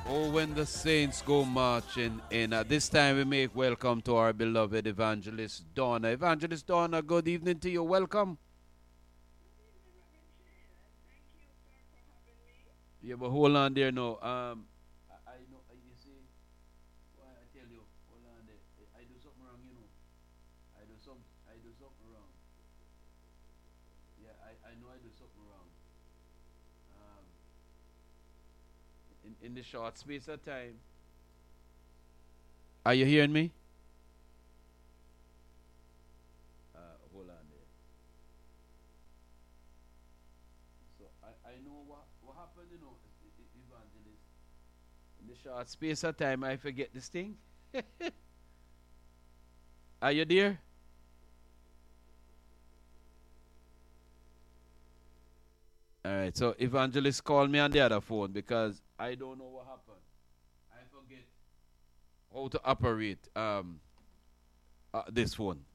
Oh, when the saints go marching in. At this time, we make welcome to our beloved evangelist Donna. Evangelist Donna, good evening to you. Welcome. Yeah, but hold on there now. I know, you see, why I tell you, hold on there. I do something wrong, you know. I do something wrong. Yeah, I know I do something wrong. Um, in the short space of time. Are you hearing me? Hold on there. So I know what happened, you know, evangelist. In the short space of time, I forget this thing. Are you there? All right. So evangelist called me on the other phone because I don't know what happened. I forget how to operate this phone.